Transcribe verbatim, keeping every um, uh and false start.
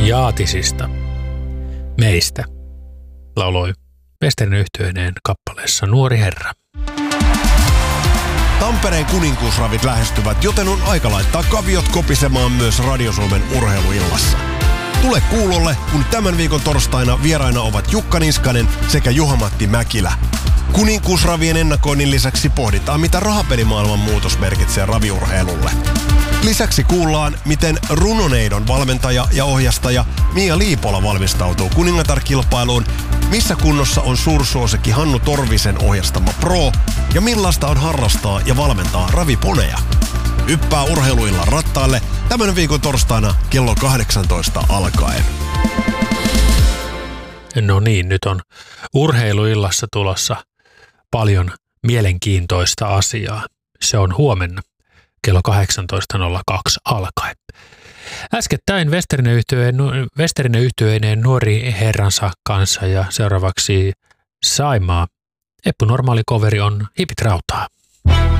Jaatisista, meistä, lauloi Westerinen yhtyeineen kappaleessa Nuori herra. Tampereen kuninkuusravit lähestyvät, joten on aika laittaa kaviot kopisemaan myös Radio Suomen urheiluillassa. Tule kuulolle, kun tämän viikon torstaina vieraina ovat Jukka Niskanen sekä Juha-Matti Mäkilä. Kuninkuusravien ennakoinnin lisäksi pohditaan, mitä rahapelimaailman muutos merkitsee raviurheilulle. Lisäksi kuullaan, miten Runoneidon valmentaja ja ohjastaja Mia Liipola valmistautuu kuningatar-kilpailuun, missä kunnossa on suursuosikki Hannu Torvisen ohjastama Pro ja millaista on harrastaa ja valmentaa raviponeja. Hyppää urheiluillan rattaille tämän viikon torstaina kello kahdeksantoista alkaen. No niin, nyt on urheiluillassa tulossa paljon mielenkiintoista asiaa. Se on huomenna kello kahdeksantoista nolla kaksi alkaen. Äskettäin Westerinen yhtyeineen Nuori herransa kanssa ja seuraavaksi Saimaa. Eppu Normaali coveri on Hipit rautaa.